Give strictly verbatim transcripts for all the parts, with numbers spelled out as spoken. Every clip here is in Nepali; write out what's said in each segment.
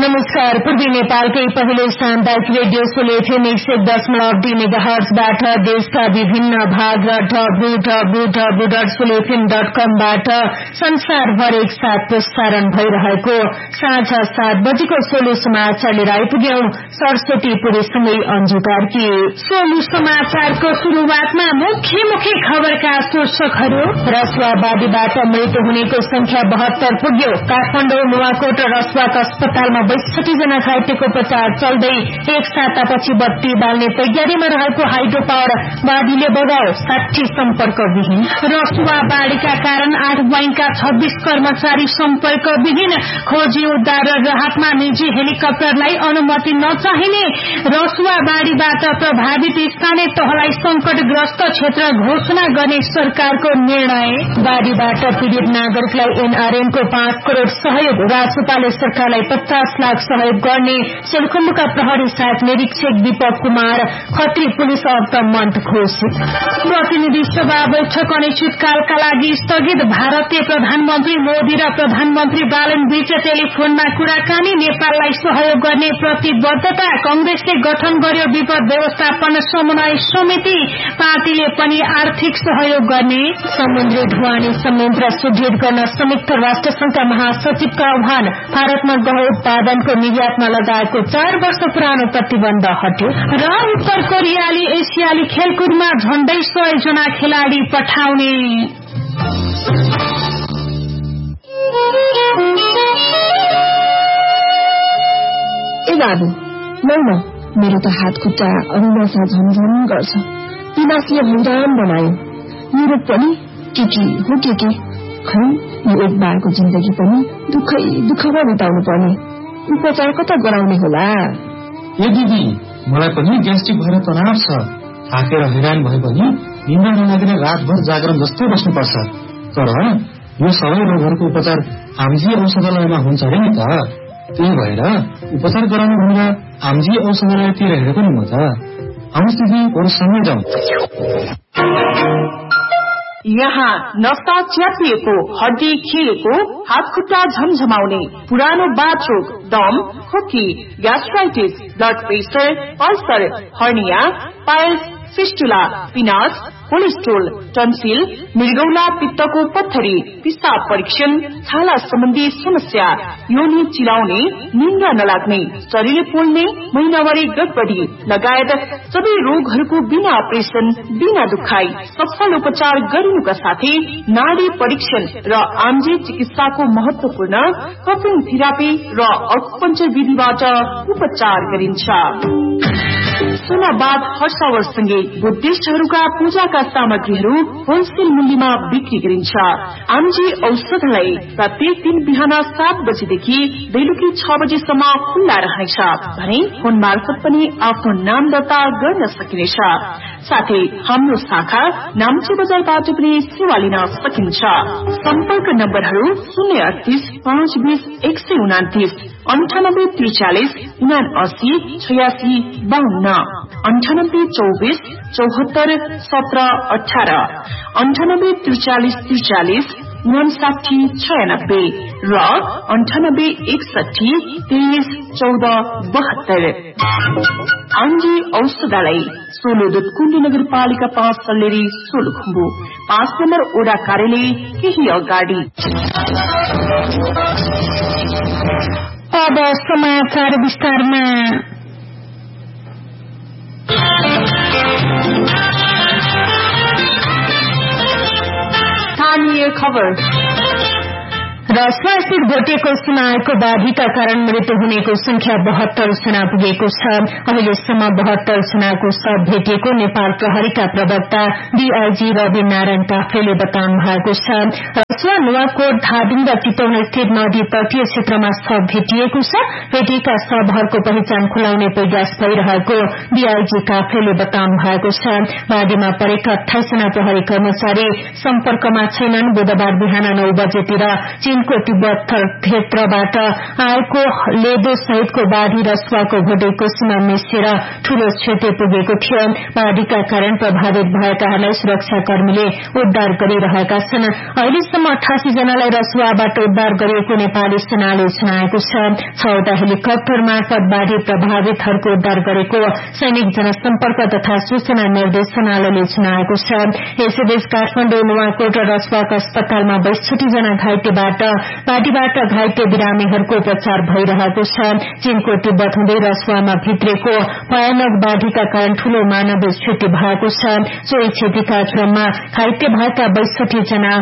नमस्कार। पूर्वी नेपालकै पहिलो सामुदायिक रेडियो सोल एफएम एक सय दशमलव दुई मेगाहर्जबाट देशका विभिन्न भाग र W W W dot sole FM dot कमबाट संसारभर एकसाथ प्रसारण भइरहेको साँझ सात बजेको सोलु समाचार लिएर आइपुग्यौं। सरस्वती पुरेसँगै अन्जु कार्की। सोलु समाचारको शुरूआतमा मुख्य मुख्य खबरका शीर्षकहरू। रसुवावादीबाट मृत्यु हुनेको संख्या बहत्तर पुग्यो। काठमाडौँ नुवाकोट र रसुवाका अस्पतालमा बैसठी जना घाइतेको उपचार चल्दै। एक सातापछि बत्ती बाल्ने तयारीमा रहेको हाइड्रो पावर वादीले बगायो। साठी सम्पर्क विहीन। रसुवा बाढ़ीका कारण आठ बैंकका छब्बीस कर्मचारी सम्पर्क विहीन। खोजी उद्धार र राहतमा निजी हेलिकप्टरलाई अनुमति नचाहिने। रसुवा बाढ़ीबाट प्रभावित स्थानीय तहलाई संकटग्रस्त क्षेत्र घोषणा गर्ने सरकारको निर्णय। बाढ़ीबाट पीड़ित नागरिकलाई एनआरएमको पाँच करोड़ सहयोग। राजसपाले सरकारलाई पचास लाख सहयोग गर्ने। सोलुखुम्बुका प्रहरी सहायक निरीक्षक दीपक कुमार खत्री पुलिस अब मन्त घोषित। प्रतिनिधि सभा बैठक अनिश्चितकालका लागि स्थगित। भारतीय प्रधानमन्त्री मोदी र प्रधानमन्त्री बालन बीच टेलिफोनमा कुराकानी। नेपाललाई सहयोग गर्ने प्रतिबद्धता। कंग्रेसले गठन गर्यो विपद व्यवस्थापन समन्वय समिति। पार्टीले पनि आर्थिक सहयोग गर्ने। समुद्री ढुवानी संयन्त्र सुदृढ गर्न संयुक्त राष्ट्र संघका महासचिवको आह्वान। भारतमा गहुँ उत्पादनको निर्यातमा लगाएको चार वर्ष पुरानो प्रतिबन्ध हट्यो। र उत्तर कोरियाली एसियाली खेलकुदमा झण्डै सय जना खेलाड़ी पठाउने। ए बाबु लौ न, मेरो त हात खुट्टा अरुणासा झमझम गर्छ। पिनासले हैरान बनायो। मेरो पनि के के हो के के खै यो एक बारको जिन्दगी पनि दुःखै दुःखमा बिताउनु पर्ने। उपचार कता गराउने होला? ए दिदी, मलाई पनि ग्यास्ट्रिक भएर तनाव छ। थाकेर हैरान भए पनि निन्द्रा नलागेर रातभर जागरण जस्तै बस्नुपर्छ। तर यो सबै रोगहरूको उपचार आमजी औषधालयमा हुन्छ अरे नि त। त्यही भएर उपचार गराउनु भनेर आमजी औषधालयतिर हेरेको नि म त। आउनुहोस् दिदी, अरू सँगै जाउँ। यहाँ नसा च्यापिएको, हड्डी खिएको, हात खुट्टा झमझमाउने, पुरानो बाथरोग, दम, खोकी, gastritis, blood pressure, ulcer, hernia, piles, fistula, पिनास, cholesterol, tonsil, मृगौला पित्तको पत्थरी, पिसाब परीक्षण, छाला सम्बन्धी समस्या, योनि चिलाउने, निन्द्रा नलाग्ने, शरीर पोल्ने, महिनावारी गडबडी लगायत सबै रोगहरूको बिना अपरेसन, बिना दुखाई सफल उपचार गरिनुका साथै नाडी परीक्षण र आमजी चिकित्साको महत्वपूर्ण कपिङ थेरापी र अकुपञ्चर विधिबाट उपचार गरिन्छ। सुनाबाद हर्षावरसँगै बुद्धिस्टहरूका पूजाका सामग्रीहरू होलसेल मूल्यमा बिक्री गरिन्छ। आमजी औषधालय प्रत्येक दिन बिहान सात बजेदेखि बेलुकी छ बजेसम्म खुल्ला रहनेछ भने फोन मार्फत पनि आफ्नो नाम दर्ता गर्न सकिनेछ। साथै हाम्रो शाखा नाम्चे बजारबाट पनि सेवा लिन सकिन्छ। सम्पर्क नम्बरहरू शून्य अडतिस पाँच बीस एक सय उनातिस, अन्ठानब्बे त्रिचालिस उना अस्सी छयासी बाहन्न, अन्ठानब्बे चौबिस चौहत्तर सत्र अठार, अन्ठानब्बे त्रिचालिस त्रिचालिस उनसाठी छयानब्बे र अन्ठानब्बे एकसठी तेइस चौध बहत्तर। आमजी औषधालय सोलो दुधकुण्डी नगरपालिका पाँच सल्लेरी सोलुखुम्बु, पाँच नम्बर ओडा कार्यालय केही अगाडि। अब समाचार विस्तारमा। स्थानीय खबर। रसुवा स्थित भोटेको सुनाएको बाढ़ीका कारण मृत्यु हुनेको संख्या बहत्तर जना पुगेको छ। अहिलेसम्म बहत्तर जनाको शव भेटिएको नेपाल प्रहरीका प्रवक्ता डीआईजी रवि नारायण काफ्लेले बताउनु भएको छ। रसुवा नुवाकोट धादिङ र चितवन स्थित नदी तटीय क्षेत्रमा शव भेटिएको छ। भेटिएका शवहरूको पहिचान खुलाउने प्रयास भइरहेको डीआईजी काफ्लेले बताउनु भएको छ। बाढ़ीमा परेका अठाइस जना प्रहरी कर्मचारी सम्पर्कमा छैनन्। बुधबार बिहान नौ बजेतिर चीनको तिब्बत क्षेत्रबाट आएको लेदो सहितको बाढ़ी रसुवाको भोटेको सीमा मिसिएर ठूलो क्षति पुगेको थियो। बाढ़ीका कारण प्रभावित भएकाहरूलाई सुरक्षाकर्मीले उद्धार गरिरहेका छन्। अहिलेसम्म अठासी जनालाई रसुवाबाट उद्धार गरिएको नेपाली सेनाले जनाएको छ। छवटा हेलिकप्टर मार्फत बाढ़ी प्रभावितहरूको उद्धार गरेको सैनिक जनसम्पर्क तथा सूचना निर्देशनालयले जनाएको छ। यसैबीच काठमाडौँ नुवाकोट र रसुवाका अस्पतालमा बैसठी जना घाइतेबाट बाढ़ीबाट घाइते बिरामीहरूको उपचार भइरहेको छ। चीनको तिब्बत हुँदै रसुवामा भित्रेको भयानक बाढ़ीका कारण ठूलो मानव क्षति भएको छ। सोही क्षतिका क्रममा घाइते भएका बैसठी जना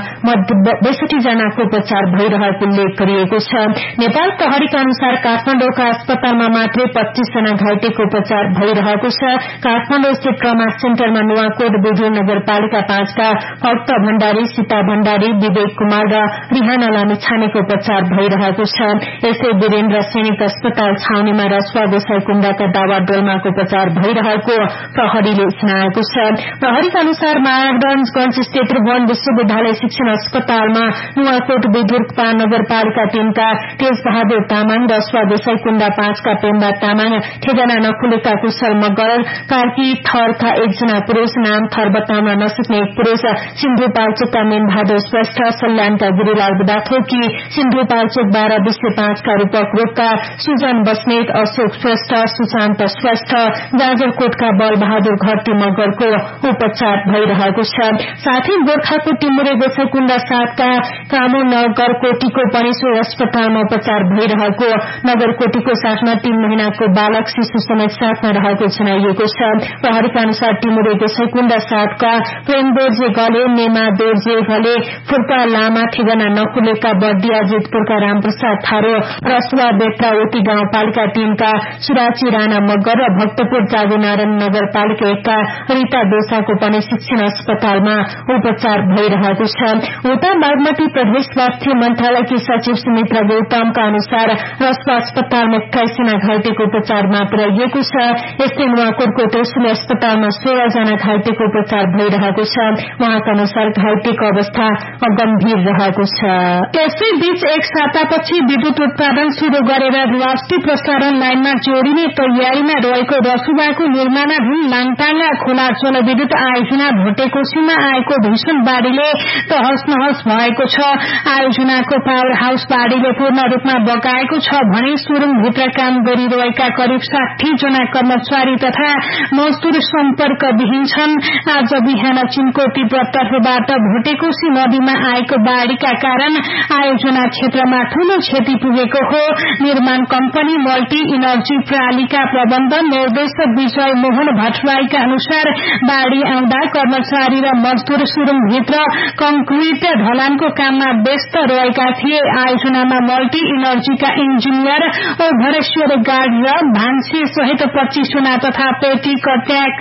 बैसठी जनाको उपचार भइरहेको उल्लेख गरिएको छ। नेपाल प्रहरीका अनुसार काठमाडौँका अस्पतालमा मात्रै पच्चीस जना घाइतेको उपचार भइरहेको छ। काठमाडौँ स्थित ट्रमा सेन्टरमा नुवाकोट विदुर नगरपालिका पाँचका भक्त भण्डारी, सीता भण्डारी, विवेक कुमार र रिहाना लामिछानेको उपचार भइरहेको छ। यसै वीरेन्द्र सैनिक अस्पताल छाउनीमा रसुवा गोसाईकुण्डाका दावा डोल्माको उपचार भइरहेको प्रहरीले जनाएको छ। प्रहरीका अनुसार महाराजगंज स्थित त्रिभुवन विश्वविद्यालय शिक्षण अस्पतालमा नुवाकोट विदुर नगरपालिका तीनका तेज बहादुर तामाङ, रसुवा गोसाईकुण्डा पाँचका पेम्बा तामाङ, ठेगाना नखुलेका कुशल मगर, कार्की थरका एकजना पुरूष, नाम थर बताउन नसक्ने एक पुरूष, सिन्धुपाल्चोकका मेनबहादुर श्रेष्ठ, सल्यानका गिरिलाल बुढाथोकी, सिन्धुपाल्चोक बाह्र विश्व पाँचका रूपक रोक्का, सुजन बस्नेत, अशोक श्रेष्ठ, सुशान्त श्रेष्ठ, जाजरकोटका बलबहादुर घरती मगरको उपचार भइरहेको छ। साथै गोर्खाको टिमुरे गोसाईकुण्डा सातका कामु नगरकोटीको पनेश्वर अस्पतालमा उपचार भइरहेको, नगरकोटीको साथमा तीन महिनाको बालक शिशु समेत साथमा रहेको जनाइएको छ। प्रहरीका अनुसार टिमुरे गोसाईकुण्डा सातका प्रेम दोर्जे गले, नेमा दोर्जे गले, फुर्का लामा, ठेगाना नखुलेका बर्दिया जितपुरका रामप्रसाद थारो, रसुवा बेत्रा ओटी गाउँपालिका तीनका सुराची राणा मगर र भक्तपुर जागुनारायण नगरपालिका एकका रीता दोसाको पनि शिक्षण अस्पतालमा उपचार भइरहेको छ। उता बागमती प्रदेश स्वास्थ्य मन्त्रालयकी सचिव सुमित्रा गौतमका अनुसार रसुवा अस्पतालमा एक्काइस जना घाइतेको उपचारमा पुर्याइएको छ। यस्तै नुवाकोटको त्रिशुली अस्पतालमा सोह्र जना घाइतेको उपचार भइरहेको छ। उहाँका अनुसार घाइतेको अवस्था गम्भीर रहेको छ। यसैबीच एक सातापछि विद्युत उत्पादन शुरू गरेर राष्ट्रिय प्रसारण लाइनमा जोडिने तयारीमा रहेको रसुवाको निर्माणाधीन लाङटाङा खोला जलविद्युत आयोजना भोटेकोशीमा आएको भीषण बाढ़ीले तहस नहस भएको छ। आयोजनाको पावर हाउस बाढ़ीले पूर्ण रूपमा बगाएको छ भने सुरुङभित्र काम गरिरहेका करिब साठी जना कर्मचारी तथा मजदूर सम्पर्कविहीन छन्। आज बिहान चीनको तिब्बत तर्फबाट भोटेकोशी नदीमा आएको बाढ़ीका कारण आयोजना क्षेत्रमा ठूलो क्षति पुगेको हो। निर्माण कम्पनी मल्टी इनर्जी प्रालीका प्रबन्ध निर्देशक विजय मोहन भट्टराईका अनुसार बाढ़ी आउँदा कर्मचारी र मजदूर सुरुङभित्र कंक्रिट ढलानको काममा व्यस्त रहेका थिए। आयोजनामा मल्टी इनर्जीका इन्जिनियर ओभरेश्वर गार्ड र भान्से सहित पच्चीस जना तथा पेटी कट्याक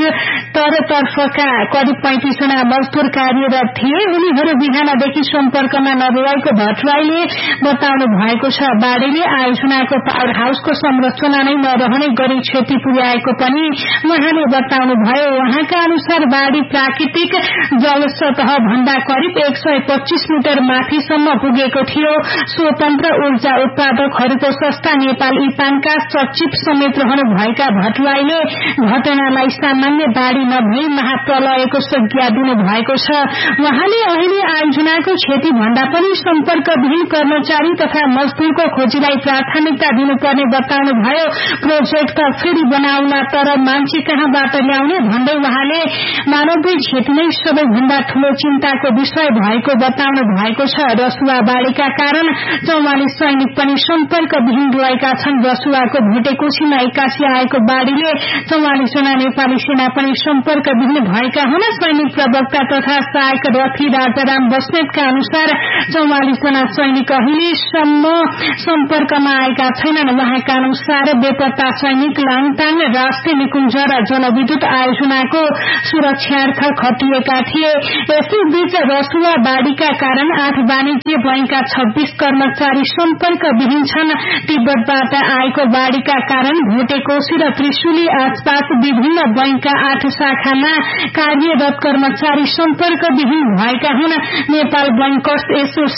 तर्फका करिब पैंतीस जना मजदूर कार्यरत थिए। उनीहरू बिहानदेखि सम्पर्कमा नरहेको भट्टराईले बताउनु भएको छ। बाढ़ीले आयोजनाको पावर हाउसको संरचना नै नरहने गरी क्षति पुर्याएको पनि उहाँले बताउनुभयो। उहाँका अनुसार बाढ़ी प्राकृतिक जल सतह भन्दा करिब एक सय पच्चीस मिटर माथिसम्म पुगेको थियो। स्वतन्त्र ऊर्जा उत्पादकहरूको संस्था नेपाल इपानका सचिव समेत रहनु भएका भट्टराईले घटनालाई सामान्य बाढ़ी नभई महाप्रलयको संज्ञा दिनु भएको छ। उहाँले अहिले आयोजनाको क्षति भन्दा पनि सम्पर्कविहीन कर्मचारी तथा मजदूरको खोजीलाई प्राथमिकता दिनुपर्ने बताउनुभयो। प्रोजेक्ट त फेरि बनाउला तर मान्छे कहाँबाट ल्याउने भन्दै उहाँले मानवीय क्षति नै सबैभन्दा ठूलो चिन्ताको विषय भएको बताउनु भएको छ। रसुवा बाढ़ीका कारण चौवालिस सैनिक पनि सम्पर्कविहीन रहेका छन्। रसुवाको भोटेकोशीमा एक्कासी आएको बाढ़ीले चौवालिस जना नेपाली सेना पनि सम्पर्कविहीन भएका हुन सैनिक प्रवक्ता तथा सहायक रथी राजाराम बस्नेतका अनुसार चौवालिस जना सैनिक अहिलेसम्म सम्पर्कमा आएका छैनन्। उहाँका अनुसार बेपत्ता सैनिक लाङटाङ राष्ट्रिय निकुञ्ज र जलविद्युत आयोजनाको सुरक्षार्थ खटिएका थिए। यसैबीच रसुवा बाढ़ीका कारण आठ वाणिज्य बैंकका छब्बीस कर्मचारी सम्पर्कविहीन छन्। तिब्बतबाट आएको बाढ़ीका कारण भोटेकोशी र त्रिशुली आसपास विभिन्न बैंकका आठ शाखामा कार्यरत कर्मचारी सम्पर्कविहीन भएका हुन्। नेपाल बैंकर्स एसोसिएशनका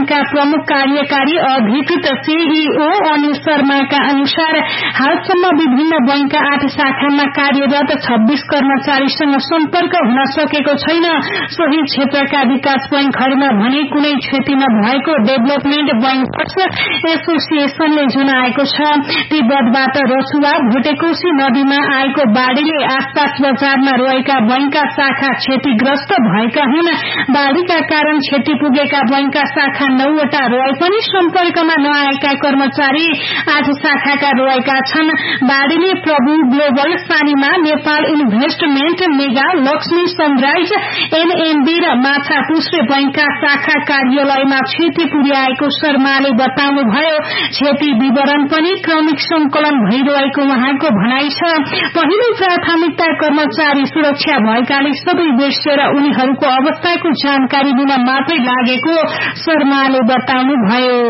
बैंकका प्रमुख कार्यकारी अधिकृत सीईओ अनिल शर्माका अनुसार हालसम्म विभिन्न बैंकका आठ शाखामा कार्यरत छब्बीस कर्मचारीसँग सम्पर्क हुन सकेको छैन। सोही क्षेत्रका विकास बैंकहरूमा भने कुनै क्षति नभएको डेभलपमेन्ट बैंकर्स एसोसिएशनले जनाएको छ। तिब्बतबाट रसुवा भुटेकोशी नदीमा आएको बाढ़ीले आसपास बजारमा रहेका बैंकका शाखा क्षतिग्रस्त भएका हुन्। बाढ़ीका कारण क्षति पुगेका बैंकका शाखा नौवटा रहे पनि सम्पर्कमा नआएका कर्मचारी आठ शाखाका रहेका छन्। बाढ़ीले प्रभु ग्लोबल सानीमा Nepal investment mega Lakshmi sunrise NMB र माछा पुष्रे बैंकका शाखा कार्यालयमा क्षति पुर्याएको शर्माले बताउनुभयो। क्षति विवरण पनि क्रमिक संकलन भइरहेको उहाँको भनाइ छ। पहिलो प्राथमिकता कर्मचारी सुरक्षा भएकाले सबै बिर्सेर उनीहरूको अवस्थाको जानकारी दिन मात्रै लागेको शर्माले बताउनुभयो।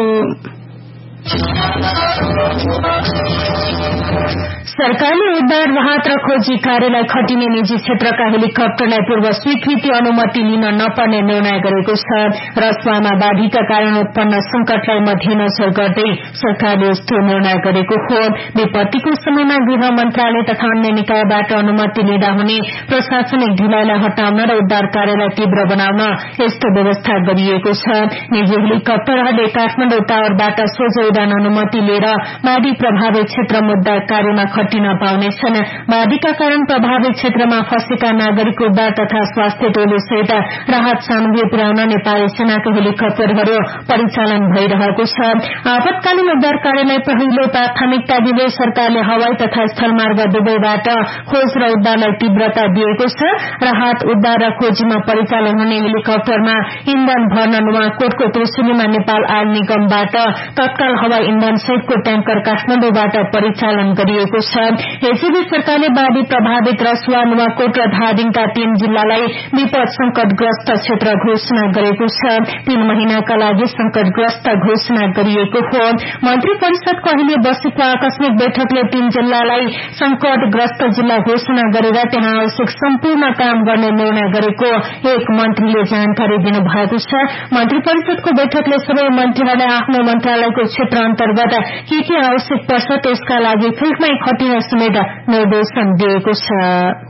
सरकारले उद्धार राहत र खोजी कार्यलाई खटिने निजी क्षेत्रका हेलिकप्टरलाई पूर्व स्वीकृति अनुमति लिन नपर्ने निर्णय गरेको छ। रसुवामा बाढ़ीका कारण उत्पन्न संकटलाई मध्यनजर गर्दै सरकारले यस्तो निर्णय गरेको हो। विपत्तिको समयमा गृह मन्त्रालय तथा अन्य निकायबाट अनुमति लिँदा हुने प्रशासनिक ढिलाइलाई हटाउन र उद्धार कार्यलाई तीव्र बनाउन यस्तो व्यवस्था गरिएको छ। निजी हेलिकप्टरहरूले काठमाडौँ टावरबाट सोझो उडान अनुमति लिएर बाढ़ी प्रभावित क्षेत्रमा उद्धार कार्यमा खटिन पाउनेछन्। बाढ़ीका कारण प्रभावित क्षेत्रमा फँसेका नागरिक उद्धार तथा स्वास्थ्य टोली सहित राहत सामग्री पुर्याउन नेपाली सेनाको हेलिकप्टरहरू परिचालन भइरहेको छ। आपतकालीन उद्धार कार्यलाई पहिलो प्राथमिकता दिँदै सरकारले हवाई तथा स्थलमार्ग दुवैबाट खोज र उद्धारलाई तीव्रता दिएको छ। राहत उद्धार र खोजीमा परिचालन हुने हेलिकप्टरमा इन्धन भर्न नुवाकोटको त्रिशुलीमा नेपाल आयल निगमबाट तत्काल हवाई इन्धन सहितको ट्याङ्कर काठमाडौँबाट परिचालन गरिएको छ। यसैबीच सरकारले बाढ़ी प्रभावित रसुवा नुवाकोट र धादिङका तीन जिल्लालाई विपद संकटग्रस्त क्षेत्र घोषणा गरेको छ। तीन महिनाका लागि संकटग्रस्त घोषणा गरिएको हो। मन्त्री परिषदको अहिले बसेको आकस्मिक बैठकले तीन जिल्लालाई संकटग्रस्त जिल्ला घोषणा गरेर त्यहाँ आवश्यक सम्पूर्ण काम गर्ने निर्णय गरेको एक मन्त्रीले जानकारी दिनुभएको छ। मन्त्री परिषदको बैठकले सबै मन्त्रीहरूलाई आफ्नो मन्त्रालयको क्षेत्र अन्तर्गत के के आवश्यक पर्छ त्यसका लागि फिल्डमै खटिन समेत निर्देशन दिएको छ।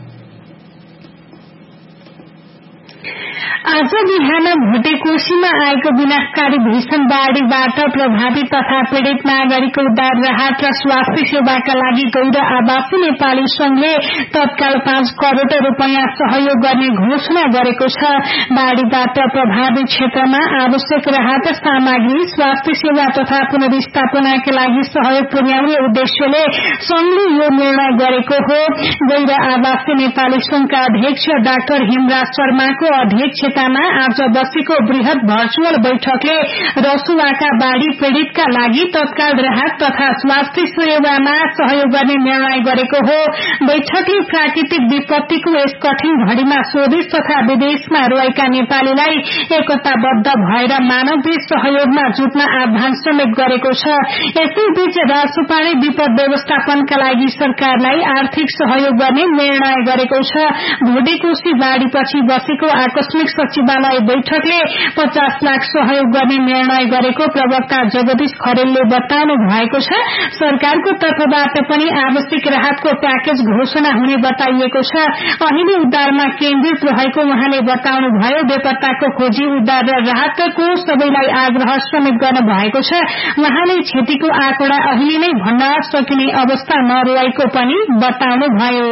आज बिहान भुटेकोशीमा आएको विनाशकारी भीषण बाढ़ीबाट प्रभावित तथा पीड़ित नागरिकको उद्धार राहत र स्वास्थ्य सेवाका लागि गैर आवासी नेपाली संघले तत्काल पाँच करोड़ रूपियाँ सहयोग गर्ने घोषणा गरेको छ। बाढ़ीबाट प्रभावित क्षेत्रमा आवश्यक राहत सामग्री स्वास्थ्य सेवा तथा पुनर्स्थापनाका लागि सहयोग पुर्याउने उद्देश्यले संघले यो निर्णय गरेको हो। गैर आवासी नेपाली संघका अध्यक्ष डाक्टर हिमराज शर्माको अध्यक्षतामा आज बसेको वृहत भर्चुअल बैठकले रसुवाका बाढ़ी पीड़ितका लागि तत्काल राहत तथा स्वास्थ्य सेवामा सहयोग गर्ने निर्णय गरेको हो। बैठकले प्राकृतिक विपत्तिको यस कठिन घड़ीमा स्वदेश तथा विदेशमा रहेका नेपालीलाई एकताबद्ध भएर मानवीय सहयोगमा जुट्न आह्वान समेत गरेको छ। यसैबीच राजसपाले विपद व्यवस्थापनका लागि सरकारलाई आर्थिक सहयोग गर्ने निर्णय गरेको छ। भुटेकोशी बाढ़ीपछि बसेको आकस्मिक सचिवालय बैठकले पचास लाख सहयोग गर्ने निर्णय गरेको प्रवक्ता जगदीश खरेलले बताउनु भएको छ। सरकारको तर्फबाट पनि आवश्यक राहतको प्याकेज घोषणा हुने बताइएको छ। अहिले उद्धारमा केन्द्रित रहेको उहाँले बताउनुभयो। बेपत्ताको खोजी उद्धार र राहतको सबैलाई आग्रह समेत गर्नु भएको छ। उहाँले क्षतिको आँकडा अहिले नै भन्न सकिने अवस्था नरहेको पनि बताउनुभयो।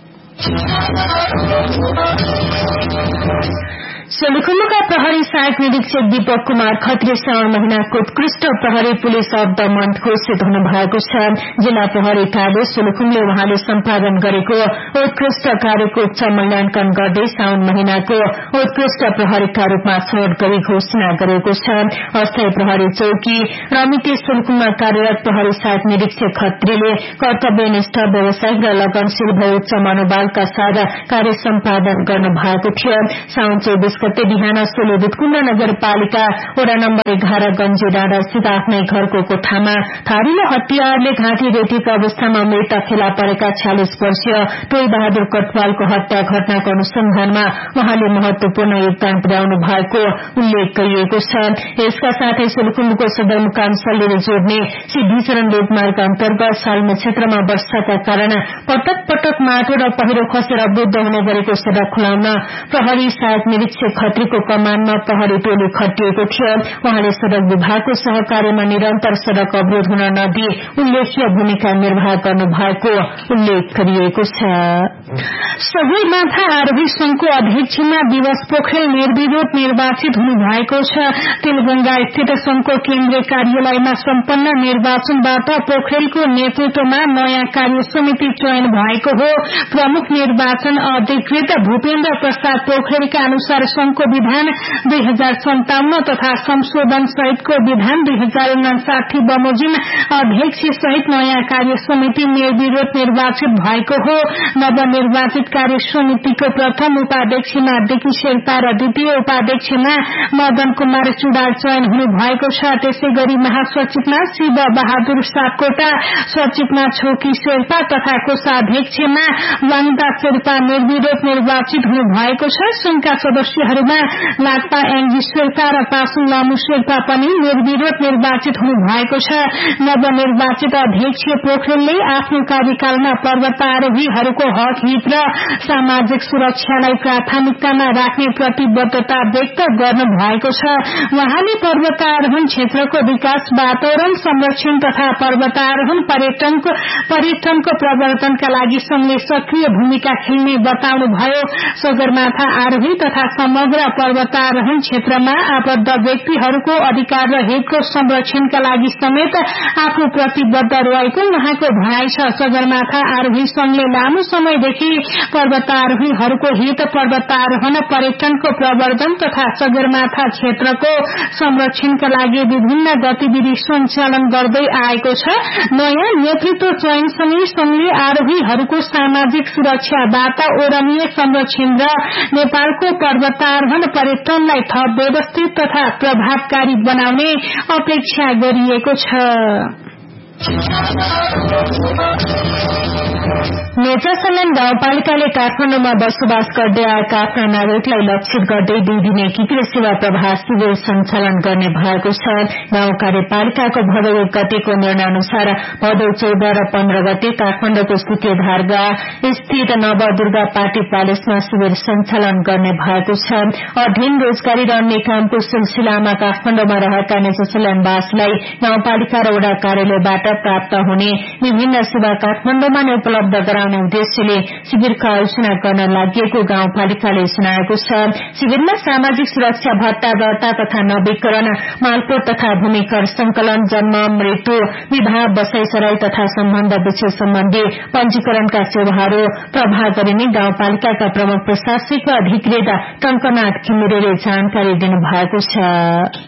सोलुखुम्बुका प्रहरी सहायक निरीक्षक दीपक कुमार खत्री श्रावण महीनाको उत्कृष्ट प्रहरी पुलिस अफ द मन्थ घोषित हुनु भएको छ। जिल्ला प्रहरी कार्य सोलुखुम्बुले उहाँले सम्पादन गरेको उत्कृष्ट कार्यको उच्च मूल्याङ्कन गर्दै श्रावण महीनाको उत्कृष्ट प्रहरीका रूपमा छनौट गरी घोषणा गरेको छ। अस्थायी प्रहरी चौकी रमिते सोलुखुम्बुमा कार्यरत प्रहरी सहायक निरीक्षक खत्रीले कर्तव्यनिष्ठ व्यावसायिक र लगनशील भई उच्च मनोबलका साथ कार्य सम्पादन गर्नु भएको थियो। साउन चौबीस गते बिहान सोलुबुटकुण्ड नगरपालिका वडा नम्बर एघार गंजे डाँडा स्थित आफ्नै घरको कोठामा धारिलो हतियारले घाँटी रेटेको अवस्थामा मृत फेला परेका छयालिस वर्षीय टोई बहादुर कटवालको हत्या घटनाको अनुसन्धानमा उहाँले महत्वपूर्ण योगदान पुर्याउनु भएको उल्लेख गरिएको छ। यसका साथै सोलुखुम्बुको सदरमुकाम सल्लेले जोड्ने सिद्धिचरण लोकमार्ग अन्तर्गत सालमे क्षेत्रमा वर्षाका कारण पटक पटक माटो र पहिरो खसेर अवरुद्ध हुने गरेको सड़क खुलाउन प्रहरी सहायक निरीक्षक खत्रीको कमानमा प्रहरी टोली खटिएको थियो। उहाँले सड़क विभागको सहकार्यमा निरन्तर सड़क अवरोध हुन नदिई उल्लेख्य भूमिका निर्वाह गर्नु भएको उल्लेख गरिएको छ। सगरमाथा आरोही संघको अध्यक्षमा दिवस पोखरेल निर्विरोध निर्वाचित हुनु भएको छ। तेलगंगा स्थित संघको केन्द्रीय कार्यालयमा सम्पन्न निर्वाचनबाट पोखरेलको नेतृत्वमा नयाँ कार्य समिति चयन भएको हो। प्रमुख निर्वाचन अधिकृत भूपेन्द्र प्रसाद पोखरेलका अनुसार संघको विधान दुई हजार सन्ताउन्न तथा संशोधन सहितको विधान दुई हजार उनासाठी बमोजिम अध्यक्ष सहित नयाँ कार्य समिति निर्विरोध निर्वाचित भएको हो। नवनिर्वाचित कार्य समितिको प्रथम उपाध्यक्षमा डिकी शेर्पा र द्वितीय उपाध्यक्षमा मदन कुमार चुडाल चयन हुनु भएको छ। त्यसै गरी महासचिवमा शिव बहादुर सापकोटा, सचिवमा छोकी शेर्पा तथा कोषाध्यक्षमा वाङदा शेर्पा निर्विरोध निर्वाचित हुनु भएको छ। संघका सदस्यहरूमा लाक्पा एङजी शेर्पा र पासुङ लामु शेर्पा पनि निर्विरोध निर्वाचित हुनु भएको छ। नवनिर्वाचित अध्यक्ष पोखरेलले आफ्नो कार्यकालमा पर्वतारोहीहरूको हक हित र सामाजिक सुरक्षालाई प्राथमिकतामा राख्ने प्रतिबद्धता व्यक्त गर्नु भएको छ। उहाँले पर्वतारोहण क्षेत्रको विकास, वातावरण संरक्षण तथा पर्वतारोहण पर्यटनको पर्यटनको प्रवर्धनका लागि संघले सक्रिय भूमिका खेल्ने बताउनुभयो। सगरमाथा आरोही तथा समग्र पर्वतारोहण क्षेत्रमा आबद्ध व्यक्तिहरूको अधिकार र हितको संरक्षणका लागि समेत आफू प्रतिबद्ध रहेको उहाँको भनाइ छ। सगरमाथा आरोही संघले लामो समयदेखि पर्वतारोहीहरूको हित, पर्वतारोहण पर्यटनको प्रवर्धन तथा सगरमाथा क्षेत्रको संरक्षणका लागि विभिन्न गतिविधि सञ्चालन गर्दै आएको छ। नयाँ नेतृत्व चयनसँगै संघले आरोहीहरूको सामाजिक सुरक्षा, वातावरणीय संरक्षण र नेपालको पर्वतारोहण पर्यटनलाई थप व्यवस्थित तथा प्रभावकारी बनाउने अपेक्षा गरिएको छ। नेत्रासलन गाउँपालिकाले काठमाडौँमा बसोबास गर्दै आएका आफ्ना नागरिकलाई लक्षित गर्दै दुई दिने एकीकृत सेवा प्रवाह शिविर सञ्चालन गर्ने भएको छ। गाउँ कार्यपालिकाको भदौ एक गतेको निर्णय अनुसार भदौ चौध र पन्ध्र गते काठमाडौँको सुकेधारगा स्थित नवदुर्गा पार्टी प्यालेसमा शिविर सञ्चालन गर्ने भएको छ। अध्ययन, रोजगारी र अन्य कामको सिलसिलामा काठमाडौँमा रहेका नेत्रासलनवासीलाई गाउँपालिका र वडा कार्यालयबाट प्राप्त हुने विभिन्न सेवा काठमाडौँमा नै उपलब्ध गराउने उद्देश्यले शिविरको आयोजना गर्न लागि गाउँपालिकाले सुनाएको छ। शिविरमा सामाजिक सुरक्षा भत्ता दर्ता तथा नवीकरण, मालपोत तथा भूमिकर संकलन, जन्म, मृत्यु, विवाह, बसाईसराई तथा सम्बन्ध विच्छेद सम्बन्धी पंजीकरणका सेवाहरू प्रवाह गरिने गाउँपालिकाका प्रमुख प्रशासनिक अधिकृत टंकनाथ घिमिरेले जानकारी दिनुभएको छ।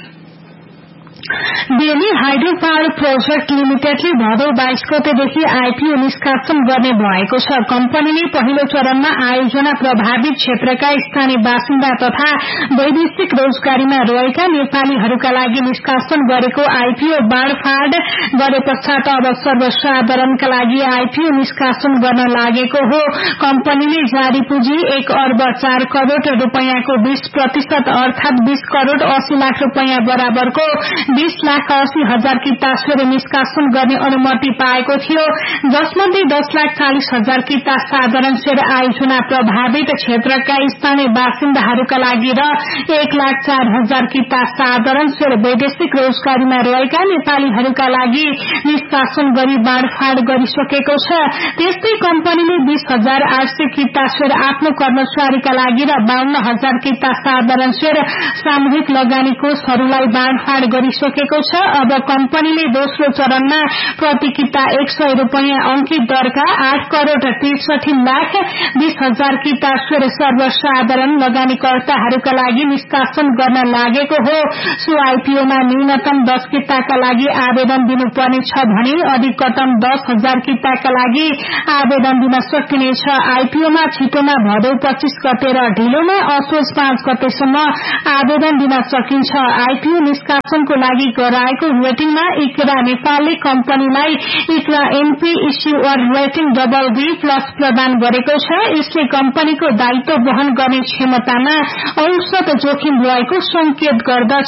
बेनी हाइड्रो पावर प्रोजेक्ट लिमिटेडले भदौ बाइस गतेदेखि आईपीओ निष्कासन गर्ने भएको छ। कम्पनीले पहिलो चरणमा आयोजना प्रभावित क्षेत्रका स्थानीय बासिन्दा तथा वैदेशिक रोजगारीमा रहेका नेपालीहरूका लागि निष्कासन गरेको आईपीओ बाँडफाँड गरे पश्चात अब सर्वसाधारणका लागि आईपीओ निष्कासन गर्न लागेको हो। कम्पनीले जारी पुँजी एक अर्ब चार करोड़ रूपियाँको बीस प्रतिशत अर्थात बीस करोड़ अस्सी लाख रूपियाँ बराबरको बीस लाख अस्सी हजार किता स्वेर निष्कासन गर्ने अनुमति पाएको थियो, जसमध्ये दस लाख चालिस हजार किता साधारण स्वेर आयोजना प्रभावित क्षेत्रका स्थानीय बासिन्दाहरूका लागि र एक लाख चार हजार किता साधारण स्वेर वैदेशिक रोजगारीमा रहेका नेपालीहरूका लागि निष्कासन गरी बाँडफाँड गरिसकेको छ। त्यस्तै कम्पनीले बीस हजार आठ सय किता स्वेर आफ्नो कर्मचारीका लागि र बाहन्न हजार किता साधारण स्वेर सामूहिक लगानी कोषहरूलाई बाँडफाँड गरिसकेको गरिसकेको छ। अब कम्पनीले दोस्रो चरणमा प्रति किता एक सय रूपियाँ अंकित दरका आठ करोड़ त्रिसठी लाख बीस हजार किता शेयर सर्वसाधारण लगानीकर्ताहरूका लागि निष्कासन गर्न लागेको हो। सो आईपीओमा न्यूनतम दस किताका लागि आवेदन दिनुपर्ने छ भने अधिकतम दस हजार किताका लागि आवेदन दिन सकिनेछ। आईपीओमा छिटोमा भदौ पच्चीस गते र ढिलोमा असोज पाँच गतेसम्म आवेदन दिन सकिन्छ। आईपीओ निष्कासनको लागि गराएको रेटिङमा इक्रा नेपालले कम्पनीलाई Iqra NP इस्युअर rating double be plus प्रदान गरेको छ। यसले कम्पनीको दायित्व वहन गर्ने क्षमतामा औसत जोखिम रहेको संकेत गर्दछ।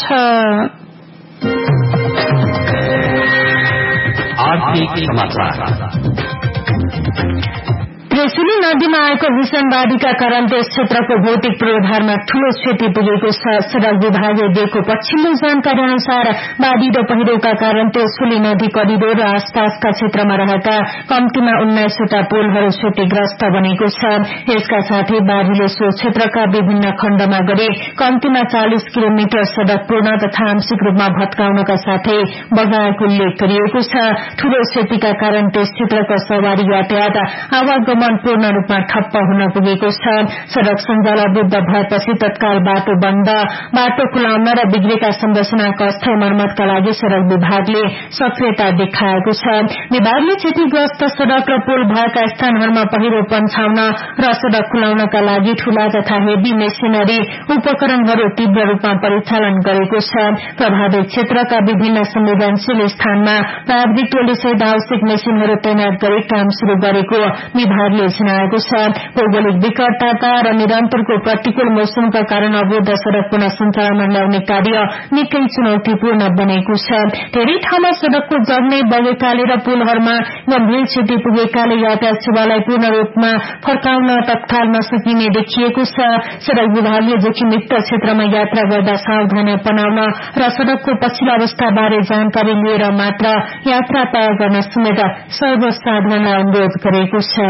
त्रिशुली नदीमा आएको भीषण बाढ़ीका कारण त्यस क्षेत्रको भौतिक पूर्वाधारमा ठूलो क्षति पुगेको छ। सड़क विभागले दिएको पछिल्लो जानकारी अनुसार बाढ़ी र पहिरोका कारण त्रिशुली नदी करिडोर र आसपासका क्षेत्रमा रहेका कम्तीमा उन्नाइसवटा पुलहरू क्षतिग्रस्त बनेको छ। यसका साथै बाढ़ीले सो क्षेत्रका विभिन्न खण्डमा गरी कम्तीमा चालिस किलोमिटर सड़क पूर्ण तथा आंशिक रूपमा भत्काउनका साथै बगाएको उल्लेख गरिएको छ। ठूलो क्षतिका कारण त्यस क्षेत्रको सवारी यातायात आवागमन पूर्ण रूपमा ठप्प हुन पुगेको छ। सड़क सञ्जाल अवरुद्ध भएपछि तत्काल बाटो बन्द, बाटो खुलाउन र बिग्रेका संरचनाको अस्थायी मर्मतका लागि सड़क विभागले सक्रियता देखाएको छ। विभागले क्षतिग्रस्त सड़क र पुल भएका स्थानहरूमा पहिरो पन्छाउन र सड़क खुलाउनका लागि ठूला तथा हेभी मेसिनरी उपकरणहरू तीव्र रूपमा परिचालन गरेको छ। प्रभावित क्षेत्रका विभिन्न संवेदनशील स्थानमा प्राविधिक टोलीसहित आवश्यक मेसिनहरू तैनात गरी काम शुरू गरेको विभागले जनाएको छ। भौगोलिक विकटता र निरन्तरको प्रतिकूल मौसमका कारण अवरुद्ध सड़क पुनः सञ्चालनमा ल्याउने कार्य निकै चुनौतीपूर्ण बनेको छ। धेरै ठाउँमा सड़कको जग्ने बगेकाले र पुलहरूमा गम्भीर क्षति पुगेकाले यातायात सेवालाई पूर्ण रूपमा फर्काउन तत्काल नसकिने देखिएको छ। सड़क विभागले जोखिमयुक्त क्षेत्रमा यात्रा गर्दा सावधानी अपनाउन र सड़कको पछिल्लो अवस्थाबारे जानकारी लिएर मात्र यात्रा तय गर्न समेत सर्वसाधारणलाई अनुरोध गरेको छ।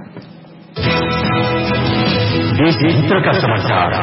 देशभित्रका समाचार।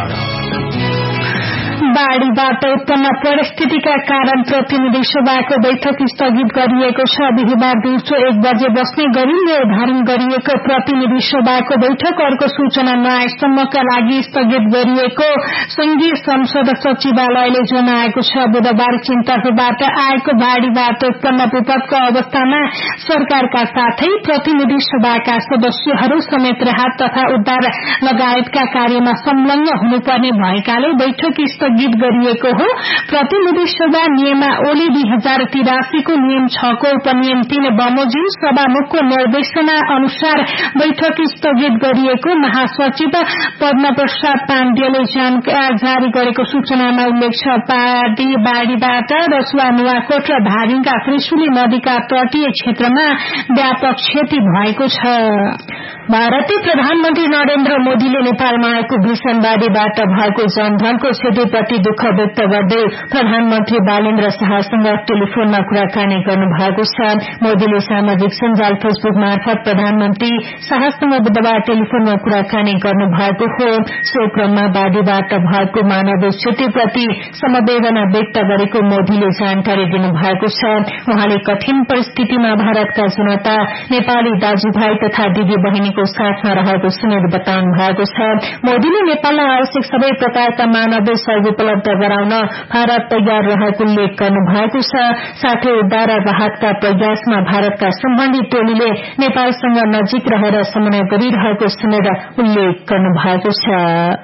बाढ़ीबाट उत्पन्न परिस्थितिका कारण प्रतिनिधि सभाको बैठक स्थगित गरिएको छ। बिहिबार दिउँसो एक बजे बस्ने गरी निर्धारण गरिएको प्रतिनिधि सभाको बैठक अर्को सूचना नआएसम्मका लागि स्थगित गरिएको संघीय संसद सचिवालयले जनाएको छ। बुधबार चीनतर्फबाट आएको बाढ़ीबाट उत्पन्न विपदको अवस्थामा सरकारका साथै प्रतिनिधि सभाका सदस्यहरू समेत राहत तथा उद्धार लगायतका कार्यमा संलग्न हुनुपर्ने भएकाले बैठक स्थगित गरिएको हो। प्रतिनिधि सभा नियमावली दुई हजार तिरासी को नियम छ को उपनियम तीन बमोजिम सभामुखको निर्देशना अनुसार बैठक स्थगित गरिएको महासचिव पद्म प्रसाद पाण्डेले जारी गरेको सूचनामा उल्लेख छ। पार्टी बाढ़ीबाट रसुवा नुवाकोट र धादिङका त्रिशुली नदीका तटीय क्षेत्रमा व्यापक क्षति भएको छ। भारतीय प्रधानमन्त्री नरेन्द्र मोदीले नेपालमा आएको भीषण बाढ़ीबाट भएको जनधनको क्षतिप्रति दुःख व्यक्त गर्दै प्रधानमन्त्री बालेन्द्र शाहसँग टेलिफोनमा कुराकानी गर्नु भएको छ। मोदीले सामाजिक सञ्जाल फेसबुक मार्फत प्रधानमन्त्री शाहसँग बुधबार टेलिफोनमा कुराकानी गर्नु भएको हो। सो क्रममा बाढ़ीबाट भएको मानवीय क्षतिप्रति समवेदना व्यक्त गरेको मोदीले जानकारी दिनुभएको छ। उहाँले कठिन परिस्थितिमा भारतका जनता, नेपाली दाजुभाइ तथा दिदी बहिनीको साथमा रहेको समेत बताउनु भएको छ। मोदीले नेपाललाई आवश्यक सबै प्रकारका मानवीय सहयोग उपलब्ध गराउन भारत तयार रहेको उल्लेख गर्नु भएको छ। साथै उद्धार र राहतका प्रयासमा भारतका सम्बन्धित टोलीले नेपालसँग नजिक रहेर समन्वय गरिरहेको समेत उल्लेख गर्नु भएको छ।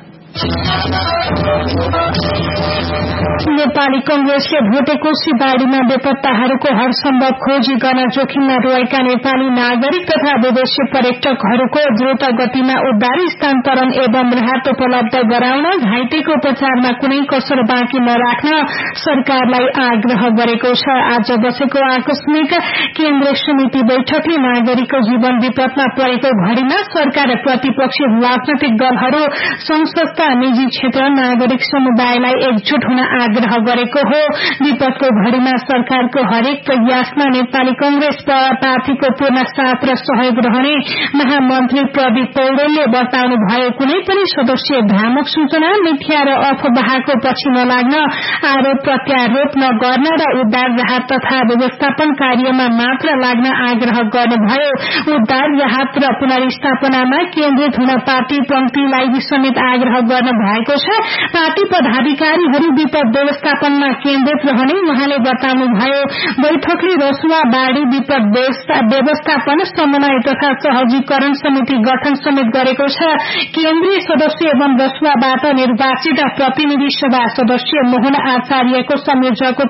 नेपाली कंग्रेसले भोटेकोशी बाढ़ीमा बेपत्ताहरूको हरसम्भव खोजी गर्न जोखिममा रहेका नेपाली नागरिक तथा विदेशी पर्यटकहरूको द्रुत गतिमा उद्धार, स्थानान्तरण एवं राहत उपलब्ध गराउन, घाइतेको उपचारमा कुनै कसर बाँकी नराख्न सरकारलाई आग्रह गरेको छ। आज बसेको आकस्मिक केन्द्रीय समिति बैठकले नागरिकको जीवन विपदमा परेको घड़ीमा सरकार र प्रतिपक्षी राजनैतिक दलहरू संघ संस्था वा निजी क्षेत्र नागरिक समुदायलाई एकजुट हुन आग्रह गरेको हो। विपदको घड़ीमा सरकारको हरेक प्रयासमा नेपाली कांग्रेस पार्टीको पूर्ण साथ र सहयोग रहने महामन्त्री प्रदीप पौडेलले बताउनु भयो। कुनै पनि सदस्य भ्रामक सूचना, मिथ्या र अफवाहको पछि नलाग्न, आरोप प्रत्यारोप नगर्न र उद्धार राहत तथा व्यवस्थापन कार्यमा मात्र लाग्न आग्रह गर्नुभयो। उद्धार राहत र पुनर्स्थापनामा केन्द्रित हुन पार्टी पंक्तिलाई समेत आग्रह गर्न भएको छ। पार्टी पदाधिकारीहरू विपद व्यवस्थापनमा केन्द्रित रहने उहाँले बताउनुभयो। बैठकले रसुवा बाढ़ी विपद व्यवस्थापन समन्वय तथा सहजीकरण समिति गठन समेत गरेको छ। केन्द्रीय सदस्य एवं रसुवाबाट निर्वाचित प्रतिनिधि सभा सदस्य मोहन आचार्यको संयोजकको